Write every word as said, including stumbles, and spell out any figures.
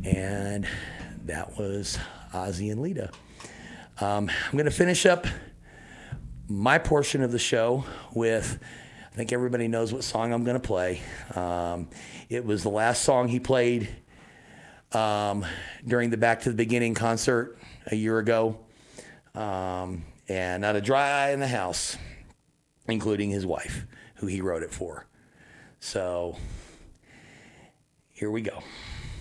And that was Ozzy and Lita. Um, I'm going to finish up my portion of the show with, I think everybody knows what song I'm going to play. Um, it was the last song he played um, during the Back to the Beginning concert a year ago. Um, and not a dry eye in the house, including his wife, who he wrote it for. So here we go.